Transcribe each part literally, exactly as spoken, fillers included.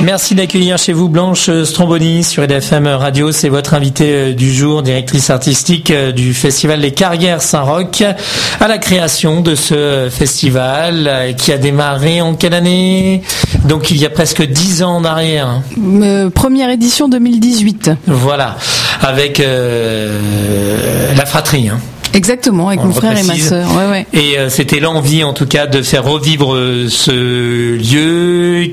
Merci d'accueillir chez vous Blanche Stromboni sur R D F M Radio. C'est votre invitée du jour, directrice artistique du festival Les Carrières Saint-Roch, à la création de ce festival qui a démarré en quelle année? Donc il y a presque dix ans en arrière. Euh, première édition deux mille dix-huit. Voilà, avec euh, la fratrie. Hein. Exactement, avec On mon frère et ma sœur. Ouais, ouais. Et euh, c'était l'envie, en tout cas, de faire revivre euh, ce lieu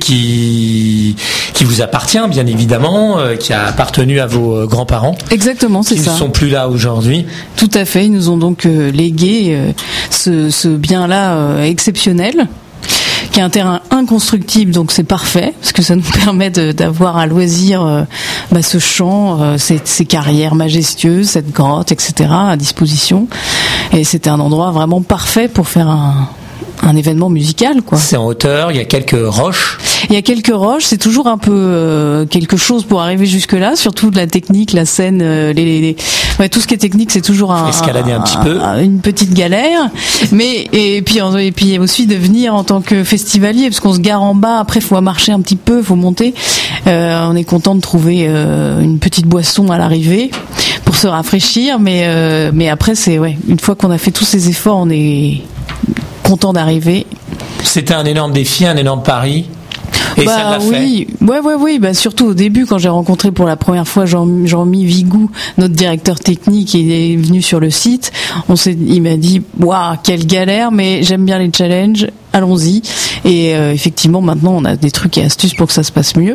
qui qui vous appartient, bien évidemment, euh, qui a appartenu à vos euh, grands-parents. Exactement, c'est qui ça. Qui ne sont plus là aujourd'hui. Tout à fait. Ils nous ont donc euh, légué euh, ce, ce bien-là euh, exceptionnel, qui est un terrain inconstructible, donc c'est parfait, parce que ça nous permet de, d'avoir à loisir euh, bah, ce champ, euh, ces, ces carrières majestueuses, cette grotte, et cetera à disposition. Et c'était un endroit vraiment parfait pour faire un, un événement musical, quoi. C'est en hauteur, il y a quelques roches. Il y a quelques roches, c'est toujours un peu euh, quelque chose pour arriver jusque-là, surtout de la technique, la scène, euh, les, les, les... Ouais, tout ce qui est technique, c'est toujours un, escalader un, un petit peu, un, une petite galère. Mais et puis et puis aussi de venir en tant que festivalier, parce qu'on se gare en bas, après faut marcher un petit peu, faut monter. Euh, on est content de trouver euh, une petite boisson à l'arrivée pour se rafraîchir, mais euh, mais après c'est ouais, une fois qu'on a fait tous ces efforts, on est content d'arriver. C'était un énorme défi, un énorme pari. Et bah, ça l'a oui, fait. ouais, ouais, oui. Bah surtout au début, quand j'ai rencontré pour la première fois Jean, Jean-Mi Vigou, notre directeur technique, il est venu sur le site. On s'est, il m'a dit, waouh, quelle galère, mais j'aime bien les challenges. Allons-y. Et euh, effectivement, maintenant, on a des trucs et astuces pour que ça se passe mieux.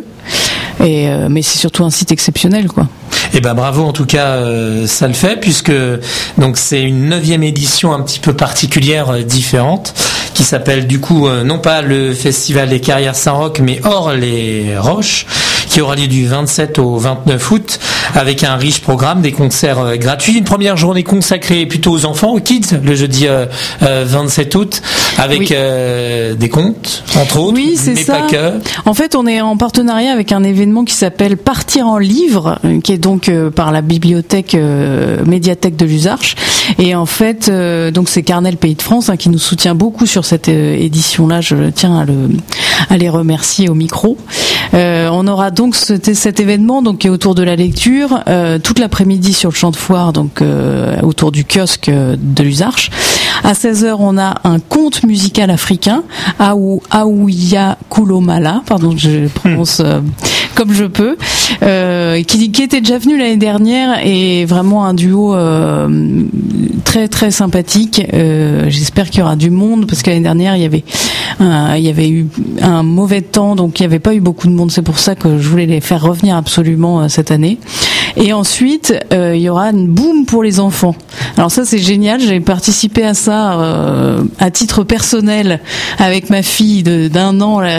Et euh, mais c'est surtout un site exceptionnel, quoi. Eh ben bravo, en tout cas, euh, ça le fait, puisque donc c'est une neuvième édition un petit peu particulière, euh, différente, qui s'appelle du coup euh, non pas le Festival des Carrières Saint-Roch, mais Hors les Roches, qui aura lieu du vingt-sept au vingt-neuf août, avec un riche programme, des concerts euh, gratuits, une première journée consacrée plutôt aux enfants, aux kids, le jeudi euh, euh, vingt-sept août, avec oui. euh, des contes, entre autres, oui, c'est mais ça. pas que. En fait, on est en partenariat avec un événement qui s'appelle Partir en livre, qui est donc euh, par la bibliothèque euh, médiathèque de Luzarches. Et en fait, euh, donc c'est Carnel Pays de France hein, qui nous soutient beaucoup sur cette euh, édition-là. Je tiens à, le, à les remercier au micro. Euh, on aura donc cet, cet événement donc qui est autour de la lecture euh, toute l'après-midi sur le champ de foire, donc euh, autour du kiosque de Luzarches. À seize heures, on a un conte musical africain, Aou Aouya Kulomala, pardon, je prononce euh, comme je peux, euh, qui, qui était déjà venu l'année dernière et vraiment un duo euh, très très sympathique. Euh, j'espère qu'il y aura du monde parce que l'année dernière il y avait un, il y avait eu un mauvais temps, donc il n'y avait pas eu beaucoup de monde. C'est pour ça que je voulais les faire revenir absolument euh, cette année. Et ensuite, euh, il y aura une boom pour les enfants. Alors ça, c'est génial. J'ai participé à ça euh, à titre personnel avec ma fille de, d'un an là,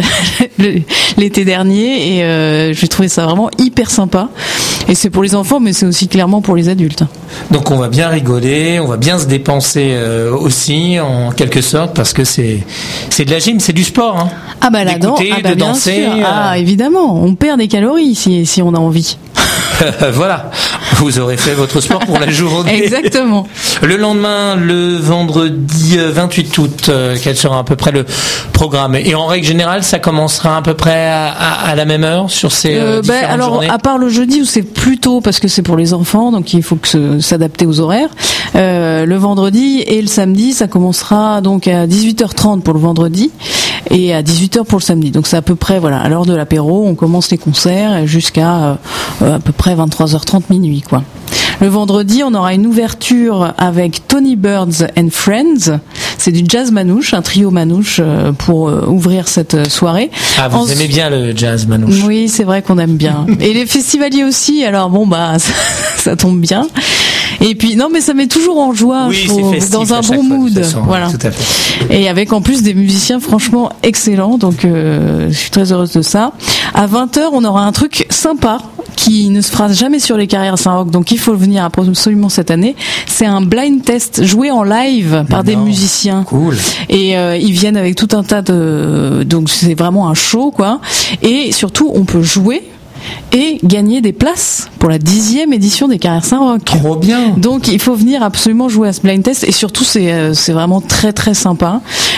l'été dernier, et euh, j'ai trouvé ça vraiment hyper sympa. Et c'est pour les enfants, mais c'est aussi clairement pour les adultes. Donc on va bien rigoler, on va bien se dépenser euh, aussi, en quelque sorte, parce que c'est c'est de la gym, c'est du sport. Hein. Ah bah là-dedans, ah bah de bien danser. sûr. Euh... Ah évidemment, on perd des calories si si on a envie. Voilà, vous aurez fait votre sport pour la journée. Exactement. Le lendemain, le vendredi vingt-huit août, euh, quel sera à peu près le programme? Et en règle générale, ça commencera à peu près à, à, à la même heure sur ces euh, euh, différentes ben, alors, journées. À part le jeudi où c'est plus tôt parce que c'est pour les enfants, donc il faut que se, s'adapter aux horaires. Euh, le vendredi et le samedi, ça commencera donc à dix-huit heures trente pour le vendredi et à dix-huit heures pour le samedi. Donc c'est à peu près voilà à l'heure de l'apéro, on commence les concerts jusqu'à euh, à peu près vingt-trois heures trente minuit quoi. Le vendredi, on aura une ouverture avec Tony Birds and Friends. C'est du jazz manouche, un trio manouche pour ouvrir cette soirée. Ah, vous en... aimez bien le jazz manouche? Oui, c'est vrai qu'on aime bien. Et les festivaliers aussi. Alors bon, bah ça, ça tombe bien. Et puis non, mais ça met toujours en joie, oui, faut, festif, dans un bon fois, mood. façon, voilà. Tout à fait. Et avec en plus des musiciens franchement excellents. Donc euh, je suis très heureuse de ça. À vingt heures, on aura un truc sympa qui ne se fera jamais sur les Carrières Saint-Roch, donc il faut venir absolument cette année. C'est un blind test joué en live par non. des musiciens. Cool. Et euh, ils viennent avec tout un tas de, donc c'est vraiment un show quoi. Et surtout, on peut jouer et gagner des places pour la dixième édition des Carrières Saint-Roch. Trop bien. Donc il faut venir absolument jouer à ce blind test et surtout c'est c'est vraiment très très sympa.